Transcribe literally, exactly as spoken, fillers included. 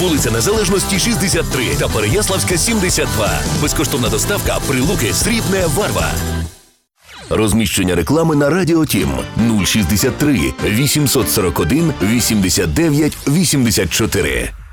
Вулиця Незалежності, шістдесят три та Переяславська, сімдесят два. Безкоштовна доставка, Прилуки, Срібне, Варва. Розміщення реклами на Радіо Тім нуль шістдесят три вісімсот сорок один вісімдесят дев'ять вісімдесят чотири.